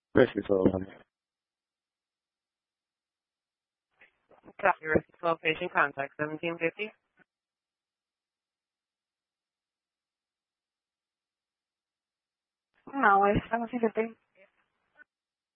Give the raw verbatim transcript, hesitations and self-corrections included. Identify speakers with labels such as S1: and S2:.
S1: Rescue twelve, honey.
S2: Copy, Rescue twelve, patient contact seventeen fifty.
S3: No, es seventeen fifty.